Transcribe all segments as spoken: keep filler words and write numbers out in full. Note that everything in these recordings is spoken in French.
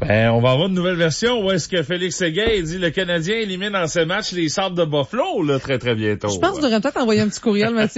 Ben, on va avoir une nouvelle version où est-ce que Félix Séguin dit le Canadien élimine dans ce match les Sabres de Buffalo, là, très très bientôt. Je pense que tu devrais peut-être envoyer un petit courriel, Mathieu.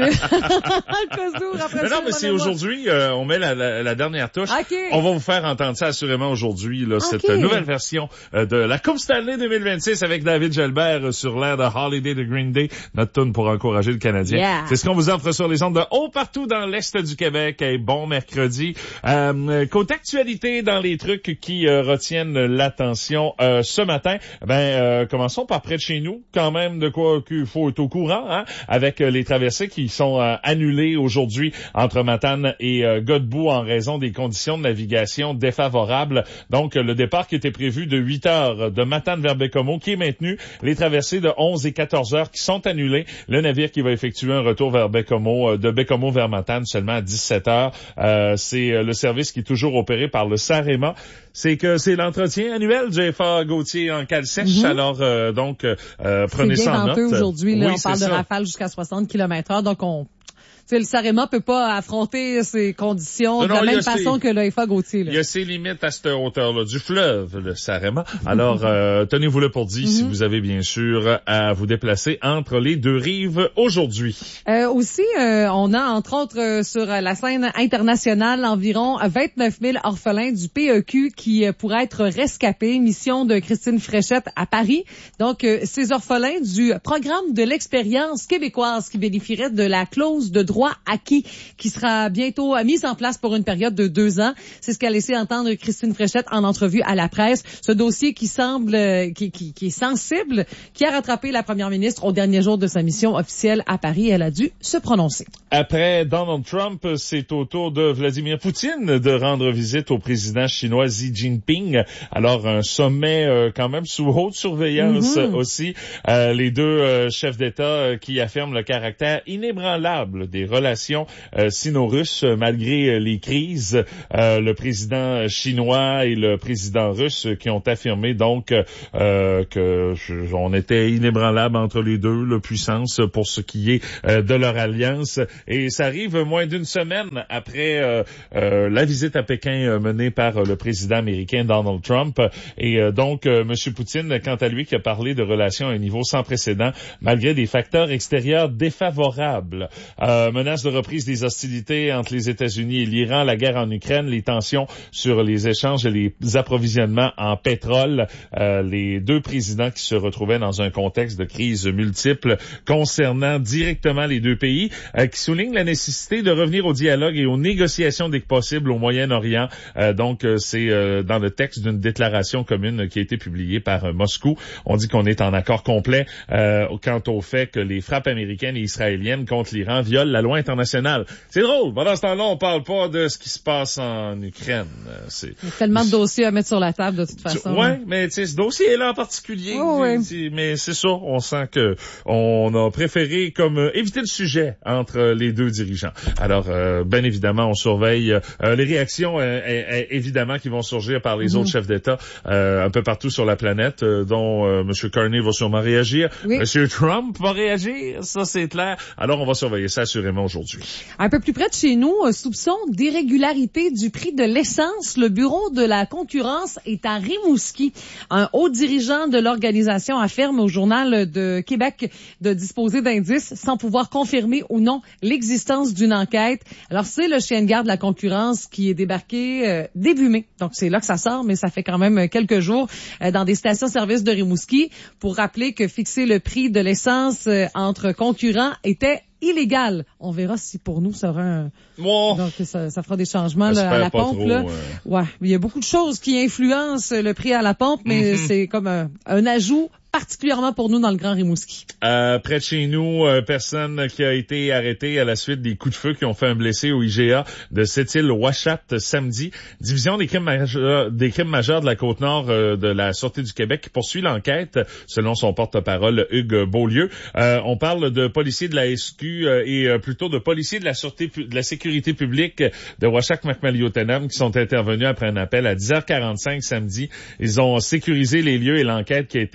Mais non, mais c'est aujourd'hui, euh, on met la, la, la dernière touche. Okay. On va vous faire entendre ça assurément aujourd'hui, là, okay. cette nouvelle version euh, de la Coupe Stanley deux mille vingt-six avec David Gelbert euh, sur l'air de Holiday de Green Day, notre tune pour encourager le Canadien. Yeah. C'est ce qu'on vous offre sur les ondes de haut partout dans l'Est du Québec. Et bon mercredi. Euh, côté actualité, dans les trucs qui euh, retiennent l'attention euh, ce matin, ben euh, commençons par près de chez nous, quand même de quoi qu'il faut être au courant, hein, avec euh, les traversées qui sont euh, annulées aujourd'hui entre Matane et euh, Godbout en raison des conditions de navigation défavorables. Donc, euh, le départ qui était prévu de huit heures de Matane vers Baie-Comeau qui est maintenu. Les traversées de onze et quatorze heures qui sont annulées. Le navire qui va effectuer un retour vers Baie-Comeau, euh, de Baie-Comeau vers Matane seulement à dix-sept heures. Euh, c'est euh, le service qui est toujours opéré par le Sarema. C'est que c'est l'entretien annuel du F A Gauthier en cale sèche. Mm-hmm. Alors, euh, donc, euh, prenez ça en note. C'est bien aujourd'hui, là, oui, on parle de ça. rafales jusqu'à soixante kilomètres heure, donc on... T'sais, le Sarema peut pas affronter ces conditions non, de la non, même façon ses, que le F A Gauthier. Là. Il y a ses limites à cette hauteur-là du fleuve, le Sarema. Alors, euh, tenez-vous-le pour dit mm-hmm. si vous avez bien sûr à vous déplacer entre les deux rives aujourd'hui. Euh, aussi, euh, on a entre autres euh, sur la scène internationale environ vingt-neuf mille orphelins du P E Q qui euh, pourraient être rescapés. Mission de Christine Fréchette à Paris. Donc, euh, ces orphelins du programme de l'expérience québécoise qui bénéficieraient de la clause de droit acquis qui sera bientôt mise en place pour une période de deux ans. C'est ce qu'a laissé entendre Christine Fréchette en entrevue à la presse. Ce dossier qui semble, qui, qui, qui est sensible, qui a rattrapé la première ministre au dernier jour de sa mission officielle à Paris. Elle a dû se prononcer. Après Donald Trump, c'est au tour de Vladimir Poutine de rendre visite au président chinois Xi Jinping. Alors, un sommet euh, quand même sous haute surveillance mm-hmm. aussi. Euh, les deux euh, chefs d'État euh, qui affirment le caractère inébranlable des relations euh, sino-russes euh, malgré euh, les crises. Euh, le président chinois et le président russe qui ont affirmé donc euh, que je, on était inébranlable entre les deux, la puissance pour ce qui est euh, de leur alliance. Et ça arrive moins d'une semaine après euh, euh, la visite à Pékin euh, menée par euh, le président américain Donald Trump. Et euh, donc, euh, M. Poutine, quant à lui, qui a parlé de relations à un niveau sans précédent malgré des facteurs extérieurs défavorables. Euh, menace de reprise des hostilités entre les États-Unis et l'Iran, la guerre en Ukraine, les tensions sur les échanges et les approvisionnements en pétrole, euh, les deux présidents qui se retrouvaient dans un contexte de crise multiple concernant directement les deux pays, euh, qui soulignent la nécessité de revenir au dialogue et aux négociations dès que possible au Moyen-Orient. Euh, donc, euh, c'est euh, dans le texte d'une déclaration commune qui a été publiée par euh, Moscou. On dit qu'on est en accord complet euh, quant au fait que les frappes américaines et israéliennes contre l'Iran violent la loi internationale. C'est drôle. Pendant ce temps-là, on parle pas de ce qui se passe en Ukraine. C'est il y a tellement de dossiers à mettre sur la table de toute façon. Oui, hein. Mais tu sais, ce dossier-là en particulier, oh, ouais. mais c'est ça, on sent que on a préféré comme euh, éviter le sujet entre les deux dirigeants. Alors, euh, bien évidemment, on surveille euh, les réactions, euh, euh, évidemment, qui vont surgir par les mm-hmm. autres chefs d'État euh, un peu partout sur la planète, euh, dont euh, M. Carney va sûrement réagir. Oui. M. Trump va réagir, ça c'est clair. Alors, on va surveiller ça assurément aujourd'hui. Un peu plus près de chez nous, un soupçon d'irrégularité du prix de l'essence. Le bureau de la concurrence est à Rimouski. Un haut dirigeant de l'organisation affirme au Journal de Québec de disposer d'indices sans pouvoir confirmer ou non l'existence d'une enquête. Alors, c'est le chien de garde de la concurrence qui est débarqué euh, début mai. Donc, c'est là que ça sort, mais ça fait quand même quelques jours euh, dans des stations-service de Rimouski pour rappeler que fixer le prix de l'essence euh, entre concurrents était illégal. On verra si pour nous ça aura un... Oh. Donc ça, ça fera des changements là, à la pompe. Trop, là. Ouais. ouais, il y a beaucoup de choses qui influencent le prix à la pompe, mais mm-hmm. c'est comme un, un ajout particulièrement pour nous dans le Grand Rimouski. Euh, près de chez nous, euh, personne qui a été arrêtée à la suite des coups de feu qui ont fait un blessé au I G A de Sept-Îles-Ouachat samedi. Division des crimes majeurs, des crimes majeurs de la Côte-Nord euh, de la Sûreté du Québec qui poursuit l'enquête, selon son porte-parole Hugues Beaulieu. Euh, on parle de policiers de la S Q euh, et euh, plutôt de policiers de la Sûreté de la Sécurité publique de Ouachak-Macmalliotenam qui sont intervenus après un appel à dix heures quarante-cinq samedi. Ils ont sécurisé les lieux et l'enquête qui a été euh, rapidement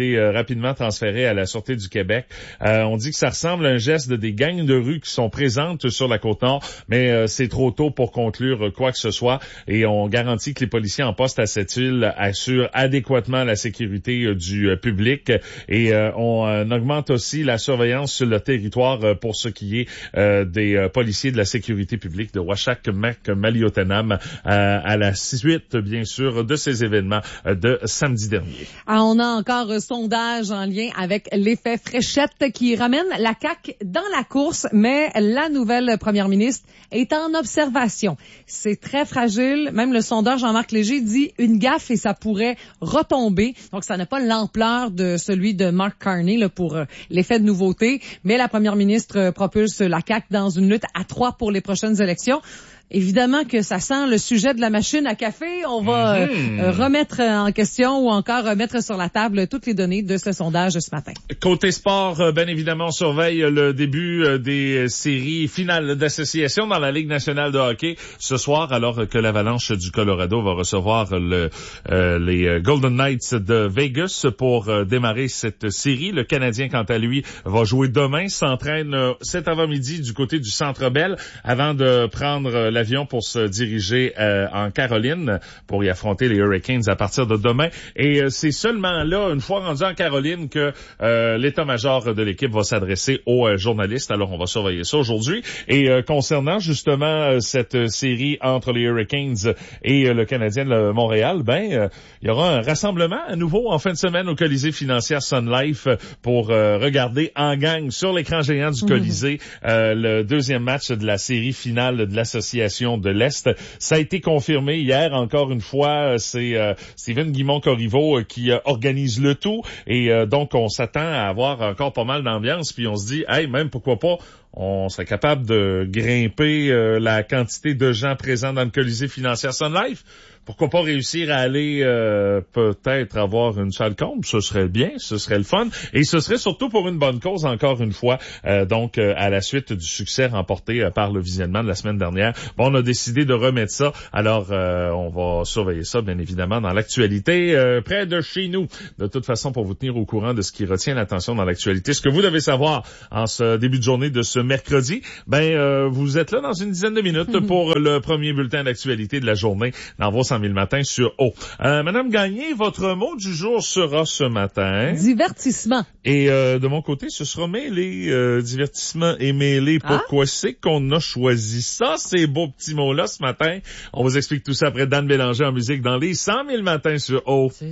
rapidement transférés à la Sûreté du Québec. Euh, on dit que ça ressemble à un geste de des gangs de rue qui sont présentes sur la Côte-Nord, mais euh, c'est trop tôt pour conclure quoi que ce soit et on garantit que les policiers en poste à cette île assurent adéquatement la sécurité euh, du euh, public et euh, on euh, augmente aussi la surveillance sur le territoire euh, pour ce qui est euh, des euh, policiers de la sécurité publique de Uashac-Mac-Maliotenam euh, à la suite, bien sûr, de ces événements euh, de samedi dernier. Ah, on a encore un sondage en lien avec l'effet fréchette qui ramène la C A Q dans la course, mais la nouvelle première ministre est en observation. C'est très fragile. Même le sondeur Jean-Marc Léger dit une gaffe et ça pourrait retomber. Donc, ça n'a pas l'ampleur de celui de Mark Carney là, pour euh, l'effet de nouveauté. Mais la première ministre euh, propulse la C A Q dans une lutte à trois pour les prochaines élections. Évidemment que ça sent le sujet de la machine à café. On va mm-hmm. euh, remettre en question ou encore remettre sur la table toutes les données de ce sondage ce matin. Côté sport, bien évidemment, on surveille le début des séries finales d'association dans la Ligue nationale de hockey ce soir, alors que l'Avalanche du Colorado va recevoir le, euh, les Golden Knights de Vegas pour euh, démarrer cette série. Le Canadien, quant à lui, va jouer demain, s'entraîne euh, cet avant-midi du côté du Centre Bell avant de prendre euh, la l'avion pour se diriger euh, en Caroline pour y affronter les Hurricanes à partir de demain. Et euh, c'est seulement là, une fois rendu en Caroline, que euh, l'état-major de l'équipe va s'adresser aux euh, journalistes. Alors, on va surveiller ça aujourd'hui. Et euh, concernant justement euh, cette série entre les Hurricanes et euh, le Canadien de Montréal, ben euh, il y aura un rassemblement à nouveau en fin de semaine au Colisée financière Sun Life pour euh, regarder en gang sur l'écran géant du Colisée mmh. euh, le deuxième match de la série finale de l'association de l'Est. Ça a été confirmé hier, encore une fois, c'est euh, Steven Guimond-Corriveau euh, qui euh, organise le tout et euh, donc on s'attend à avoir encore pas mal d'ambiance puis on se dit, hey, même pourquoi pas, on serait capable de grimper euh, la quantité de gens présents dans le Colisée financière Sun Life. Pourquoi pas réussir à aller euh, peut-être avoir une salle comble, ce serait bien, ce serait le fun, et ce serait surtout pour une bonne cause, encore une fois, euh, donc euh, à la suite du succès remporté euh, par le visionnement de la semaine dernière. Bon, on a décidé de remettre ça, alors euh, on va surveiller ça, bien évidemment, dans l'actualité euh, près de chez nous. De toute façon, pour vous tenir au courant de ce qui retient l'attention dans l'actualité, ce que vous devez savoir en ce début de journée de ce mercredi, ben euh, vous êtes là dans une dizaine de minutes mm-hmm. pour le premier bulletin d'actualité de la journée dans vos cent mille matins sur O. Euh, Madame Gagné, votre mot du jour sera ce matin. Divertissement. Et euh, de mon côté, ce sera mêlé, euh, divertissement et mêlé. Pourquoi ah? c'est qu'on a choisi ça, ces beaux petits mots-là ce matin? On vous explique tout ça après Dan Bélanger en musique dans les cent mille matins sur O.